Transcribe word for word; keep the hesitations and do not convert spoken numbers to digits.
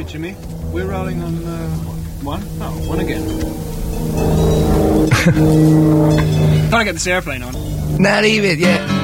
Jimmy. We're rolling on uh, one. Oh, one again. Trying to get this airplane on. Not even, yeah.